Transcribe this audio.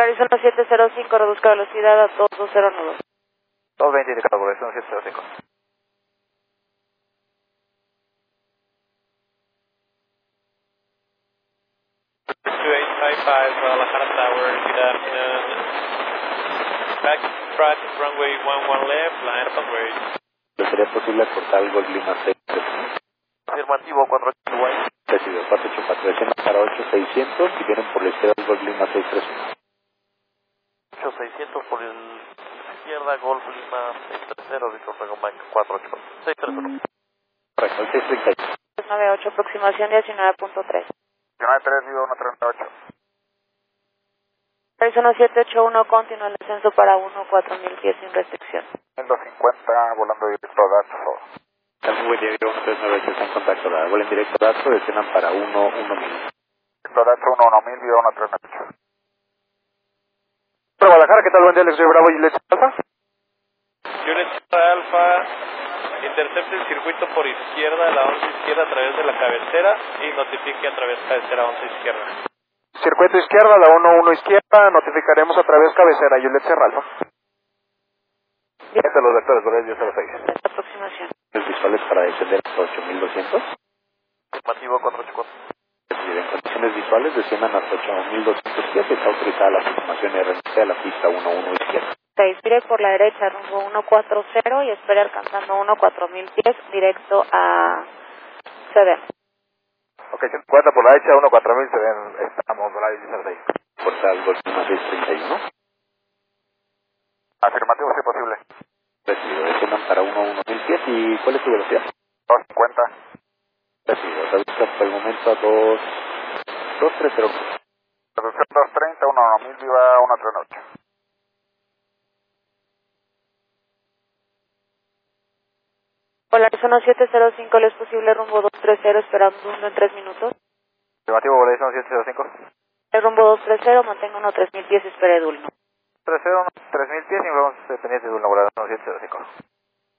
Arizona 705, reduzca velocidad a 220 nudos. 220 indicado por Arizona 705. Guadalajara Tower, good afternoon. Back track, runway 11 left, line up and wait. ¿Sería posible cortar el Golf Lima 6? Afirmativo, 48 White. Recibido, 484, desciendan para 8600 y vienen por la izquierda el Golf Lima 631. 8600 por el izquierda, Golf Lima 630, Víctor Fuego Mike 48, 631. Correcto, el 631. 98, aproximación 19.3. 19.3, vivo 138. Arizona 781, continúa el descenso para 14000 pies sin restricción. 1250, volando directo a Dato. Muy buen día, 1398, está en contacto. Vuelen directo a Dato, desciendan para 1000. Directo a Dato 11000, vivo 138. Guadalajara, ¿qué tal? Buen día, Alex Bravo y Leche Alfa. Juliet Alfa, intercepte el circuito por izquierda, la 11 izquierda a través de la cabecera y notifique a través de cabecera 11 izquierda. Circuito izquierda, la 11 izquierda, notificaremos a través cabecera, Juliet Alfa. Este los vectores, por el 1006. Aproximación. Los visuales para descender hasta 8200. Afirmativo, 484. En condiciones visuales desciendan hasta 8200 pies. Está autorizada la aproximación RNC a la pista 11 izquierda. Se inspire por la derecha, rumbo 140 y espere alcanzando 14000 pies directo a CD. Ok, 50 por la derecha, 14000, se ven, estamos, por el 16. Portal Golf Lima 631. Afirmativo, si posible. Recibido, desciendan para 1000 pies. ¿Y cuál es su velocidad? 250. Recibido, reduzca por el momento a 2300. Reducción 230, 11000, viva 138. Hola, Arizona 705, ¿le es posible rumbo 230, esperando en 3 minutos? Afirmativo, Volation 705. El rumbo 230, mantenga 3000 pies, espere Dulno. 30, 3000 pies y vamos pendientes de un laboratorio 705.